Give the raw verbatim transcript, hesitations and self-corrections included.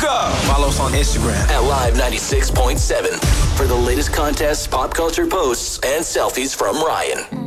go. Follow us on Instagram at Live ninety-six point seven for the latest contests, pop culture posts, and selfies from Ryan.